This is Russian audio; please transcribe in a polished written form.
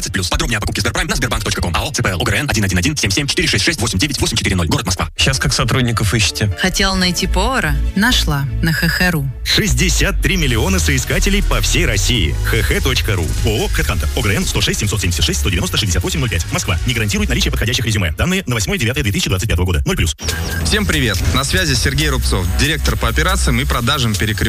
плюс. Подробнее о покупке Сберпрайм на sberbank.com. АО ЦПЛ ОГРН 111-77-466-89-890. Город Москва. Сейчас как сотрудников ищете? Хотела найти повара? Нашла на ХХ.ру. 63 миллиона соискателей по всей России. hh.ru. ООО «Хэдхантер». ОГРН 106 776 190 68 05. Москва. Не гарантирует наличие подходящих резюме. Данные на 8.9.2025 года. 0+. Всем привет. На связи Сергей Рубцов, директор по операциям и продажам «Перекресток».